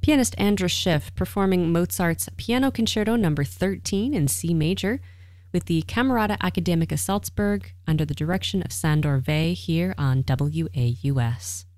Pianist Andras Schiff performing Mozart's Piano Concerto No. 13 in C major with the Camerata Academica Salzburg under the direction of Sandor Wey here on WAUS.